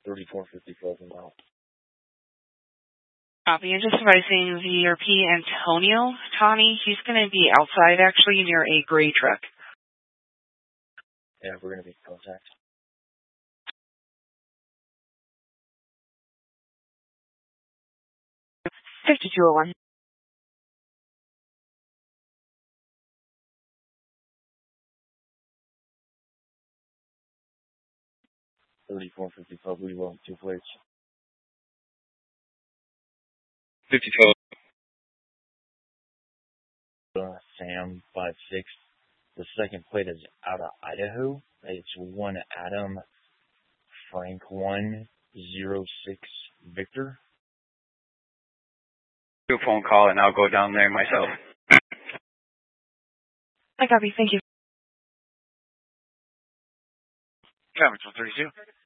3450 Frozen Mile. Copy. And just advising VRP Antonio, Tommy, he's going to be outside actually near a gray truck. Yeah, we're going to be in contact. $5201. 3450 we will 2 plates. 52. Sam 56. The second plate is out of Idaho. It's 1 Adam Frank 106 Victor. Do a phone call and I'll go down there myself. I copy. Thank you. Cabin 132.